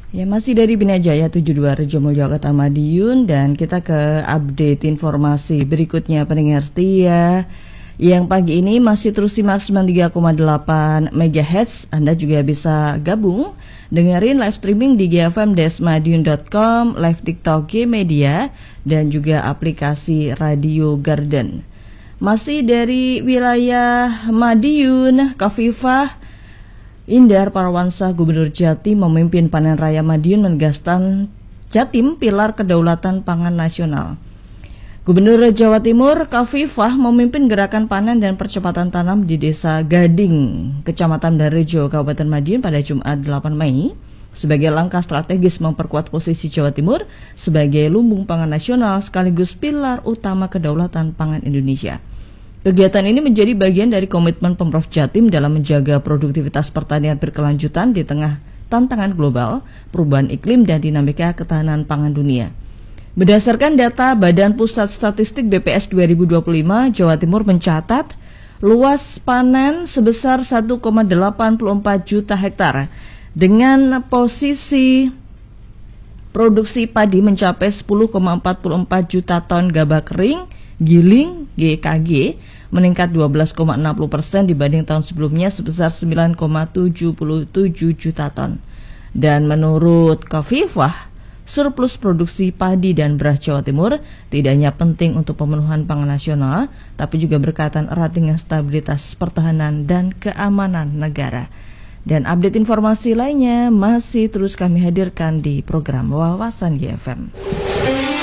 Ya, masih dari Bina Jaya 72 Rejo Mulyo Kota Madiun, dan kita ke update informasi berikutnya pendengar setia yang pagi ini masih terus simak 93,8 MHz. Anda juga bisa gabung dengerin live streaming di gfm-madiun.com, live TikTok G-Media, dan juga aplikasi Radio Garden. Masih dari wilayah Madiun, Kafifah Indar Parawansa, Gubernur Jatim memimpin panen raya Madiun menegaskan Jatim pilar kedaulatan pangan nasional. Gubernur Jawa Timur Kafifah memimpin gerakan panen dan percepatan tanam di Desa Gading, Kecamatan Darejo, Kabupaten Madiun pada Jumat 8 Mei sebagai langkah strategis memperkuat posisi Jawa Timur sebagai lumbung pangan nasional sekaligus pilar utama kedaulatan pangan Indonesia. Kegiatan ini menjadi bagian dari komitmen Pemprov Jatim dalam menjaga produktivitas pertanian berkelanjutan di tengah tantangan global, perubahan iklim, dan dinamika ketahanan pangan dunia. Berdasarkan data Badan Pusat Statistik BPS 2025, Jawa Timur mencatat luas panen sebesar 1,84 juta hektar dengan posisi produksi padi mencapai 10,44 juta ton gabah kering giling GKG, meningkat 12,60% dibanding tahun sebelumnya sebesar 9,77 juta ton. Dan menurut Kafifah, surplus produksi padi dan beras Jawa Timur tidak hanya penting untuk pemenuhan pangan nasional, tapi juga berkaitan erat dengan stabilitas pertahanan dan keamanan negara. Dan update informasi lainnya masih terus kami hadirkan di program Wawasan GFM.